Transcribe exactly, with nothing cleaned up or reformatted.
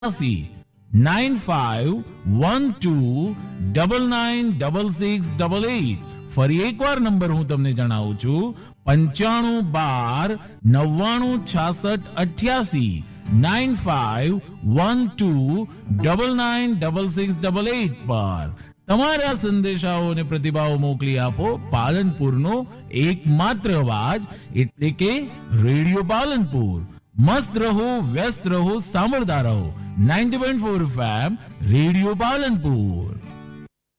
Nine five one two double nine double six double eight. ફરી એકવાર number હું તમને જણાવું છું, પંચાણું બાર નવ્વાણું છાસઠ અઠ્યાસી. Nine five one two double nine double six double eight પર તમારા સંદેશાઓ અને પ્રતિભાવો મોકલી આપો. પાલનપુરનો એકમાત્ર અવાજ એટલે કે રેડિયો પાલનપુર. મસ્ત રહો, વ્યસ્ત રહો, સાંભળતા રહો. Ninety point four F M radio Palanpur.